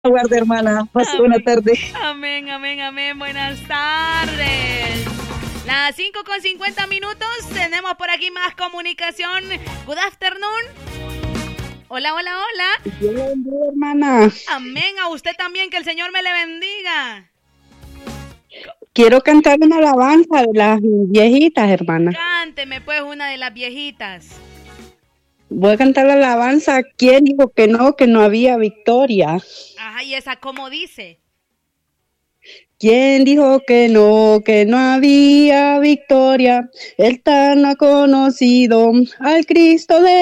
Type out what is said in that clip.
Guarda, hermana. Pase buena Amén. tarde. Amén, amén, amén. Buenas tardes. Las 5:50 tenemos por aquí más comunicación. Good afternoon. Hola, hola, hola. Dios le bendiga, hermana. Amén, a usted también, que el Señor me le bendiga. Quiero cantar una alabanza de las viejitas, hermana. Cánteme pues una de las viejitas. Voy a cantar la alabanza. ¿Quién dijo que no había victoria? Ajá, ¿y esa cómo dice? ¿Quién dijo que no había victoria? Él tan ha conocido al Cristo de